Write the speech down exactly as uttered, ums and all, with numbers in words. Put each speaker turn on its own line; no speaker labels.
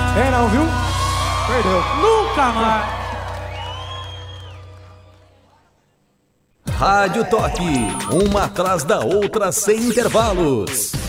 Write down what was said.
É não, viu? Perdeu.
Nunca mais.
Rádio Toque, uma atrás da outra sem intervalos.